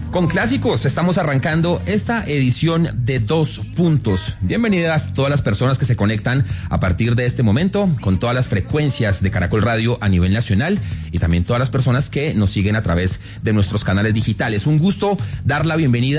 Con clásicos estamos arrancando esta edición de 2 puntos. Bienvenidas todas las personas que se conectan a partir de este momento con todas las frecuencias de Caracol Radio a nivel nacional y también todas las personas que nos siguen a través de nuestros canales digitales. Un gusto dar la bienvenida